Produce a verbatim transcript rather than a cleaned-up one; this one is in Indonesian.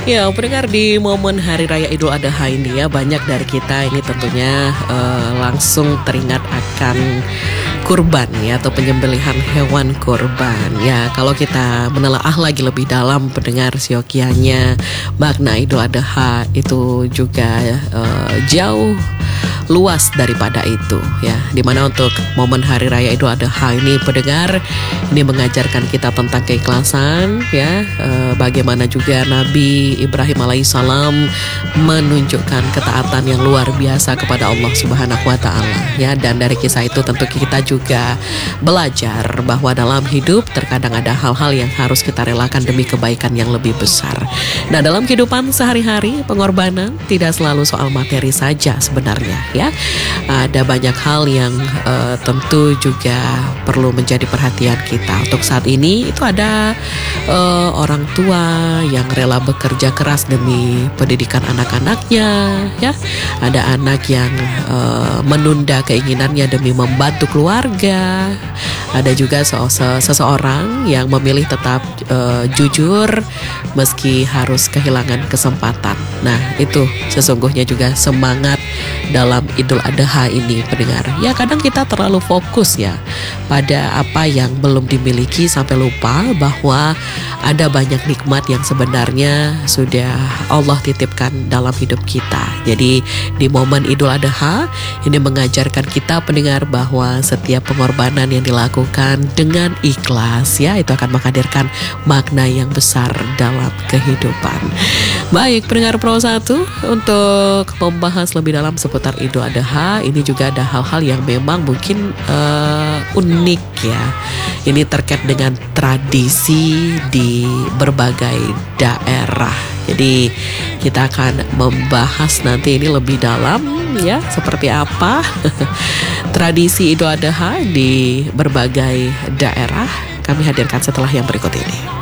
Ya, pendengar, di momen Hari Raya Idul Adha ini ya, banyak dari kita ini tentunya eh, langsung teringat akan kurban ya, atau penyembelihan hewan kurban ya. Kalau kita menelaah lagi lebih dalam, pendengar, siokianya makna Idul Adha itu juga eh, jauh luas daripada itu ya, dimana untuk momen Hari Raya Idul Adha ini, pendengar, ini mengajarkan kita tentang keikhlasan ya, e, bagaimana juga Nabi Ibrahim alaihissalam menunjukkan ketaatan yang luar biasa kepada Allah Subhanahu wa taala ya. Dan dari kisah itu tentu kita juga belajar bahwa dalam hidup terkadang ada hal-hal yang harus kita relakan demi kebaikan yang lebih besar. Nah, dalam kehidupan sehari-hari, pengorbanan tidak selalu soal materi saja sebenarnya ya. Ada banyak hal yang uh, tentu juga perlu menjadi perhatian kita. Untuk saat ini itu ada uh, orang tua yang rela bekerja keras demi pendidikan anak-anaknya ya. Ada anak yang uh, menunda keinginannya demi membantu keluarga. Ada juga se- se- seseorang yang memilih tetap uh, jujur meski harus kehilangan kesempatan. Nah, itu sesungguhnya juga semangat dalam Idul Adha ini, pendengar. Ya, kadang kita terlalu fokus ya pada apa yang belum dimiliki sampai lupa bahwa ada banyak nikmat yang sebenarnya sudah Allah titipkan dalam hidup kita. Jadi di momen Idul Adha ini mengajarkan kita, pendengar, bahwa setiap pengorbanan yang dilakukan dengan ikhlas ya, itu akan menghadirkan makna yang besar dalam kehidupan. Baik, pendengar Pro satu, untuk membahas lebih dalam seputar Idul Adha ini juga ada hal-hal yang memang mungkin uh, unik ya. Ini terkait dengan tradisi di berbagai daerah. Jadi kita akan membahas nanti ini lebih dalam ya, seperti apa tradisi Idul Adha di berbagai daerah. Kami hadirkan setelah yang berikut ini.